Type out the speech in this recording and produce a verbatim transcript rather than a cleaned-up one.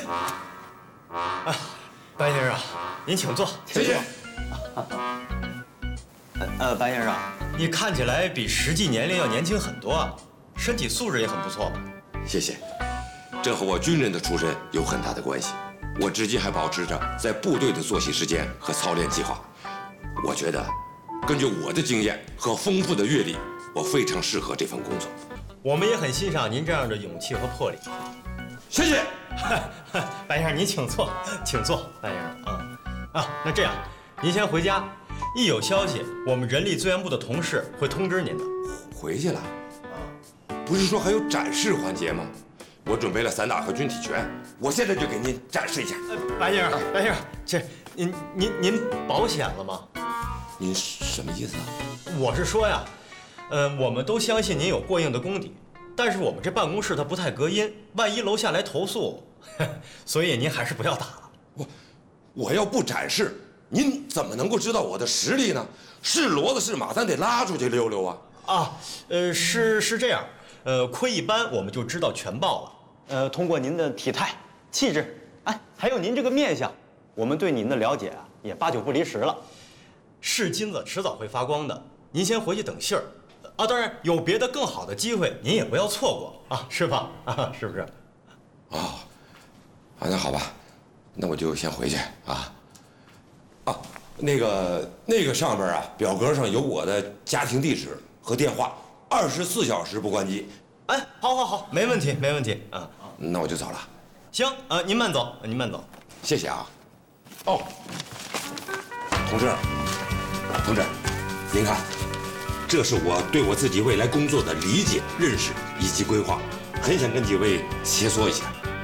啊，白先生，您请坐， 谢谢。 呃，白先生，你看起来比实际年龄要年轻很多啊，身体素质也很不错吧？ 谢谢，这和我军人的出身有很大的关系。我至今还保持着在部队的作息时间和操练计划。我觉得，根据我的经验和丰富的阅历，我非常适合这份工作。 我们也很欣赏您这样的勇气和魄力。 谢谢， 白先生，您请坐，请坐，白先生啊啊，那这样，您先回家，一有消息，我们人力资源部的同事会通知您的。 回去了？啊，不是说还有展示环节吗？我准备了散打和军体拳，我现在就给您展示一下。 白先生，白先生，这您您您保险了吗？ 您什么意思啊？ 我是说呀，呃，我们都相信您有过硬的功底。但是我们这办公室它不太隔音，万一楼下来投诉，所以您还是不要打了。 我我要不展示，您怎么能够知道我的实力呢？是骡子是马，咱得拉出去溜溜啊！ 啊，呃，是是这样，呃，窥一斑我们就知道全豹了。呃，通过您的体态、气质，哎，还有您这个面相，我们对您的了解啊，也八九不离十了。是金子迟早会发光的，您先回去等信儿。啊，当然有别的更好的机会，您也不要错过啊，是吧？啊，是不是？ 哦，啊，那好吧，那我就先回去啊。啊，那个那个上边啊，表格上有我的家庭地址和电话，二十四小时不关机。 哎，好，好，好，没问题，没问题啊。 那我就走了。 行，啊，您慢走，您慢走。 谢谢啊。哦，同志，同志，您看。这是我对我自己未来工作的理解、认识以及规划，很想跟几位切磋一下。